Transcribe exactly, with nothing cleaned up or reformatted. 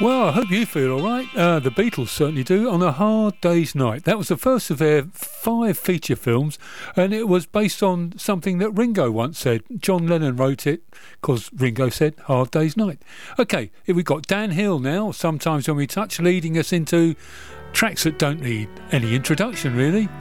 Well, I hope you feel all right. Uh, the Beatles certainly do. On a Hard Day's Night. That was the first of their five feature films, and it was based on something that Ringo once said. John Lennon wrote it because Ringo said Hard Day's Night. Okay, here we've got Dan Hill now, Sometimes When We Touch, leading us into tracks that don't need any introduction, really.